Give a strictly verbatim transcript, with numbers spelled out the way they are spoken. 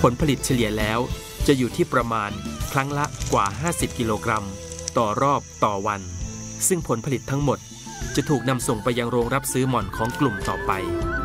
ผลผลิตเฉลี่ยแล้วจะอยู่ที่ประมาณครั้งละกว่าห้าสิบกิโลกรัมต่อรอบต่อวันซึ่งผลผลิตทั้งหมดจะถูกนำส่งไปยังโรงรับซื้อหม่อนของกลุ่มต่อไป